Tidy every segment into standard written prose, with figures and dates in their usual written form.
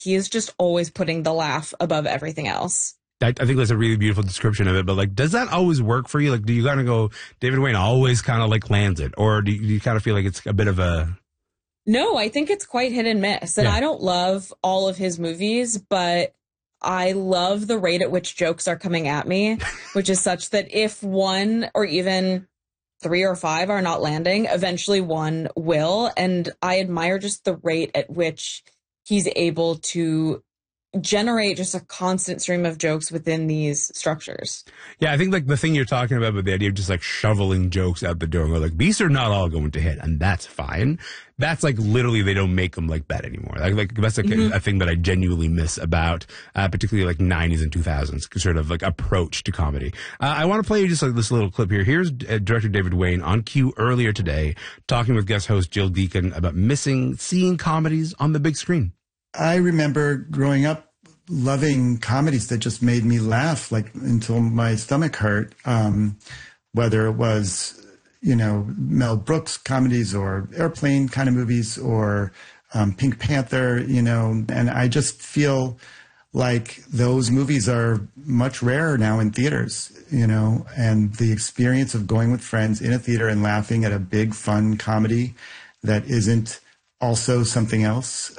he is just always putting the laugh above everything else. I think that's a really beautiful description of it. But like, does that always work for you? Like, do you kind of go, David Wain always kind of like lands it? Or do you kind of feel like it's a bit of a... No, I think it's quite hit and miss. And I don't love all of his movies, but I love the rate at which jokes are coming at me, which is such that if one or even 3 or 5 are not landing, eventually one will. And I admire just the rate at which he's able to generate just a constant stream of jokes within these structures. Yeah, I think like the thing you're talking about with the idea of just like shoveling jokes out the door, where like these are not all going to hit, and that's fine. That's like literally they don't make them like that anymore. Like that's like a thing that I genuinely miss about particularly like 90s and 2000s sort of like approach to comedy. I want to play you just like this little clip here. Here's director David Wain on cue earlier today talking with guest host Jill Deacon about missing seeing comedies on the big screen. I remember growing up loving comedies that just made me laugh, like until my stomach hurt. Whether it was, you know, Mel Brooks comedies or Airplane kind of movies or Pink Panther, you know, and I just feel like those movies are much rarer now in theaters, you know, and the experience of going with friends in a theater and laughing at a big, fun comedy that isn't also something else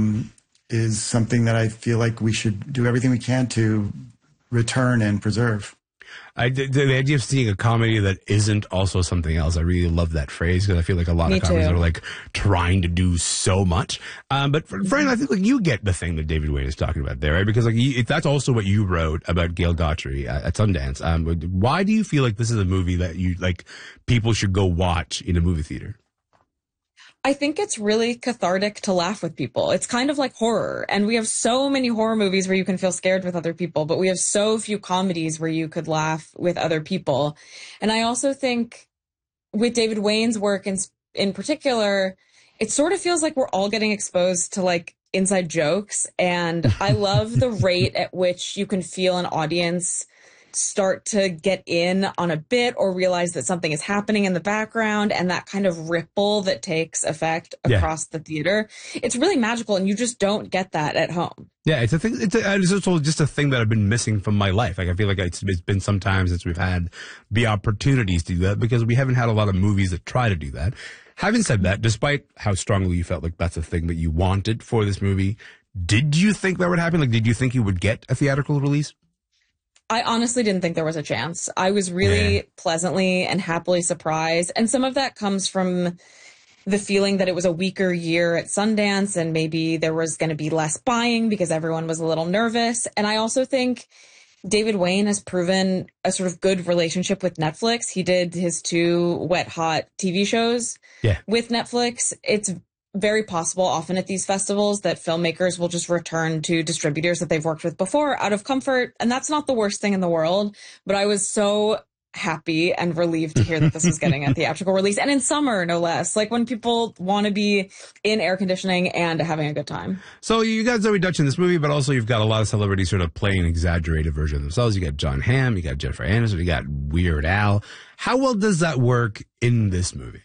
is something that I feel like we should do everything we can to return and preserve. The idea of seeing a comedy that isn't also something else, I really love that phrase because I feel like a lot of comedies are like trying to do so much. But Fran, I think like you get the thing that David Wain is talking about there, right? Because like that's also what you wrote about Gail Gautry at Sundance. Why do you feel like this is a movie that you like people should go watch in a movie theater? I think it's really cathartic to laugh with people. It's kind of like horror. And we have so many horror movies where you can feel scared with other people, but we have so few comedies where you could laugh with other people. And I also think with David Wain's work in particular, it sort of feels like we're all getting exposed to like inside jokes. And I love the rate at which you can feel an audience start to get in on a bit or realize that something is happening in the background, and that kind of ripple that takes effect across the theater. It's really magical, and you just don't get that at home. Yeah, it's a thing. It's also just a thing that I've been missing from my life. Like I feel like it's been some time since we've had the opportunities to do that because we haven't had a lot of movies that try to do that. Having said that, despite how strongly you felt like that's a thing that you wanted for this movie, did you think that would happen? Like, did you think you would get a theatrical release? I honestly didn't think there was a chance. I was really pleasantly and happily surprised. And some of that comes from the feeling that it was a weaker year at Sundance and maybe there was going to be less buying because everyone was a little nervous. And I also think David Wain has proven a sort of good relationship with Netflix. He did his 2 wet, hot TV shows with Netflix. It's very possible often at these festivals that filmmakers will just return to distributors that they've worked with before out of comfort. And that's not the worst thing in the world. But I was so happy and relieved to hear that this was getting a theatrical release. And in summer, no less. Like when people want to be in air conditioning and having a good time. So you got Zoe Dutch in this movie, but also you've got a lot of celebrities sort of playing an exaggerated version of themselves. You got Jon Hamm, you got Jennifer Aniston, you got Weird Al. How well does that work in this movie?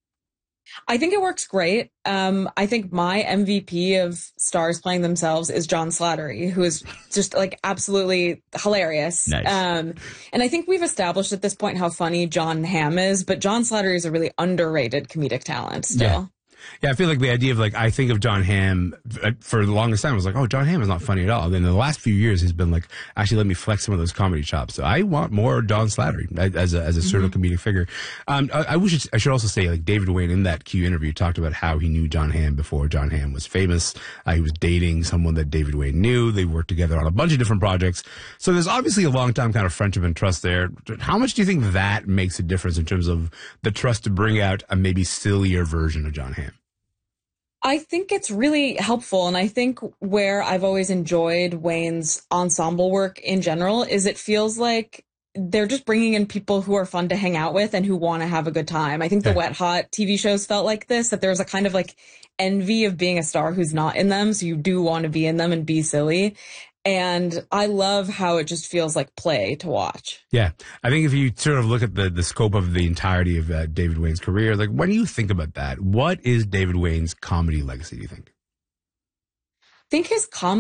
I think it works great. I think my MVP of stars playing themselves is John Slattery, who is just like absolutely hilarious. Nice. And I think we've established at this point how funny Jon Hamm is, but John Slattery is a really underrated comedic talent still. Yeah, I feel like the idea of like, I think of Jon Hamm for the longest time, I was like, oh, Jon Hamm is not funny at all. And then in the last few years, he's been like, actually, let me flex some of those comedy chops. So I want more John Slattery as a sort of comedic figure. I should also say, like, David Wain in that Q interview talked about how he knew Jon Hamm before Jon Hamm was famous. He was dating someone that David Wain knew. They worked together on a bunch of different projects. So there's obviously a long time kind of friendship and trust there. How much do you think that makes a difference in terms of the trust to bring out a maybe sillier version of Jon Hamm? I think it's really helpful. And I think where I've always enjoyed Wain's ensemble work in general is it feels like they're just bringing in people who are fun to hang out with and who want to have a good time. I think the Wet Hot TV shows felt like this, that there's a kind of like envy of being a star who's not in them. So you do want to be in them and be silly. And I love how it just feels like play to watch. Yeah. I think if you sort of look at the scope of the entirety of David Wain's career, like when you think about that, what is David Wain's comedy legacy, do you think? I think his comedy